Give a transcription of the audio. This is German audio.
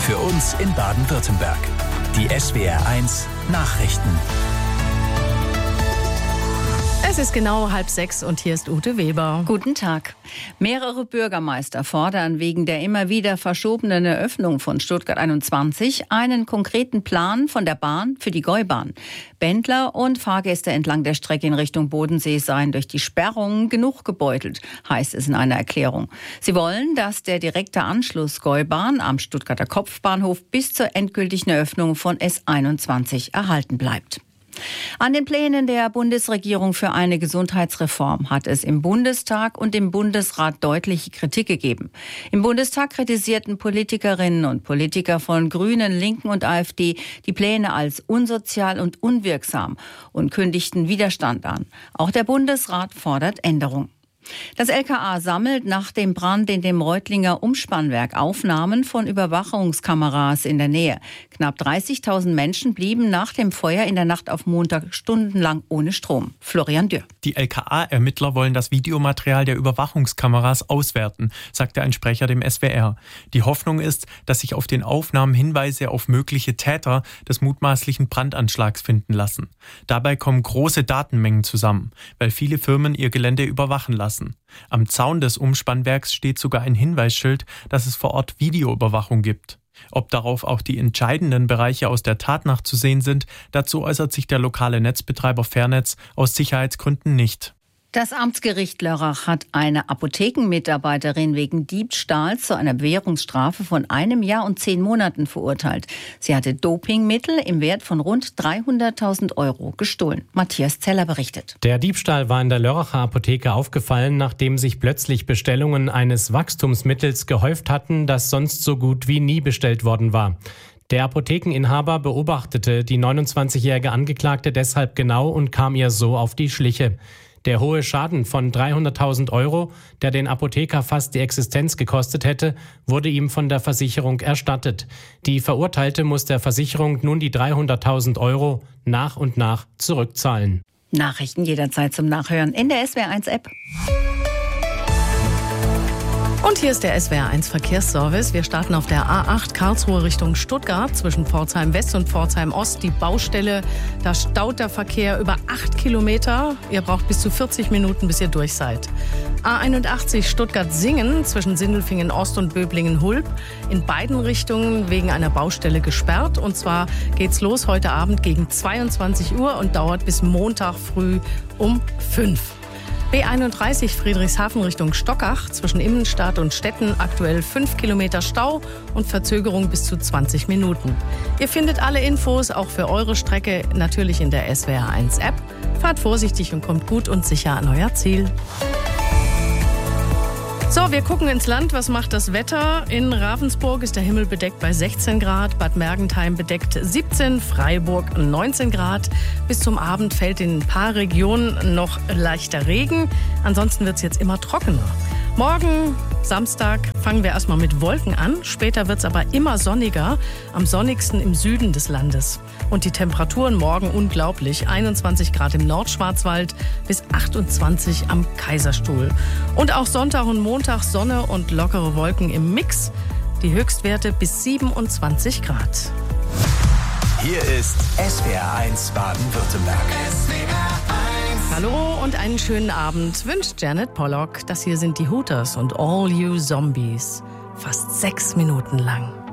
Für uns in Baden-Württemberg. Die SWR1 Nachrichten. Es ist genau 5:30 und hier ist Ute Weber. Guten Tag. Mehrere Bürgermeister fordern wegen der immer wieder verschobenen Eröffnung von Stuttgart 21 einen konkreten Plan von der Bahn für die Gäubahn. Pendler und Fahrgäste entlang der Strecke in Richtung Bodensee seien durch die Sperrungen genug gebeutelt, heißt es in einer Erklärung. Sie wollen, dass der direkte Anschluss Gäubahn am Stuttgarter Kopfbahnhof bis zur endgültigen Eröffnung von S21 erhalten bleibt. An den Plänen der Bundesregierung für eine Gesundheitsreform hat es im Bundestag und im Bundesrat deutliche Kritik gegeben. Im Bundestag kritisierten Politikerinnen und Politiker von Grünen, Linken und AfD die Pläne als unsozial und unwirksam und kündigten Widerstand an. Auch der Bundesrat fordert Änderung. Das LKA sammelt nach dem Brand in dem Reutlinger Umspannwerk Aufnahmen von Überwachungskameras in der Nähe. Knapp 30.000 Menschen blieben nach dem Feuer in der Nacht auf Montag stundenlang ohne Strom. Florian Dürr. Die LKA-Ermittler wollen das Videomaterial der Überwachungskameras auswerten, sagte ein Sprecher dem SWR. Die Hoffnung ist, dass sich auf den Aufnahmen Hinweise auf mögliche Täter des mutmaßlichen Brandanschlags finden lassen. Dabei kommen große Datenmengen zusammen, weil viele Firmen ihr Gelände überwachen lassen. Am Zaun des Umspannwerks steht sogar ein Hinweisschild, dass es vor Ort Videoüberwachung gibt. Ob darauf auch die entscheidenden Bereiche aus der Tatnacht zu sehen sind, dazu äußert sich der lokale Netzbetreiber Fairnetz aus Sicherheitsgründen nicht. Das Amtsgericht Lörrach hat eine Apothekenmitarbeiterin wegen Diebstahls zu einer Bewährungsstrafe von 1 Jahr und 10 Monaten verurteilt. Sie hatte Dopingmittel im Wert von rund 300.000 € gestohlen. Matthias Zeller berichtet. Der Diebstahl war in der Lörracher Apotheke aufgefallen, nachdem sich plötzlich Bestellungen eines Wachstumsmittels gehäuft hatten, das sonst so gut wie nie bestellt worden war. Der Apothekeninhaber beobachtete die 29-jährige Angeklagte deshalb genau und kam ihr so auf die Schliche. Der hohe Schaden von 300.000 €, der den Apotheker fast die Existenz gekostet hätte, wurde ihm von der Versicherung erstattet. Die Verurteilte muss der Versicherung nun die 300.000 € nach und nach zurückzahlen. Nachrichten jederzeit zum Nachhören in der SWR1-App. Und hier ist der SWR1 Verkehrsservice. Wir starten auf der A8 Karlsruhe Richtung Stuttgart zwischen Pforzheim West und Pforzheim Ost. Die Baustelle, da staut der Verkehr über 8 Kilometer. Ihr braucht bis zu 40 Minuten, bis ihr durch seid. A81 Stuttgart-Singen zwischen Sindelfingen Ost und Böblingen-Hulb. In beiden Richtungen wegen einer Baustelle gesperrt. Und zwar geht's los heute Abend gegen 22 Uhr und dauert bis Montag früh um 5. B31 Friedrichshafen Richtung Stockach zwischen Immenstadt und Stetten aktuell 5 Kilometer Stau und Verzögerung bis zu 20 Minuten. Ihr findet alle Infos auch für eure Strecke natürlich in der SWR1 App. Fahrt vorsichtig und kommt gut und sicher an euer Ziel. So, wir gucken ins Land. Was macht das Wetter? In Ravensburg ist der Himmel bedeckt bei 16 Grad, Bad Mergentheim bedeckt 17, Freiburg 19 Grad. Bis zum Abend fällt in ein paar Regionen noch leichter Regen. Ansonsten wird es jetzt immer trockener. Morgen, Samstag, fangen wir erstmal mit Wolken an. Später wird es aber immer sonniger, am sonnigsten im Süden des Landes. Und die Temperaturen morgen unglaublich. 21 Grad im Nordschwarzwald bis 28 am Kaiserstuhl. Und auch Sonntag und Montag Sonne und lockere Wolken im Mix. Die Höchstwerte bis 27 Grad. Hier ist SWR1 Baden-Württemberg. Hallo und einen schönen Abend wünscht Janet Pollock. Das hier sind die Hooters und All You Zombies. Fast 6 Minuten lang.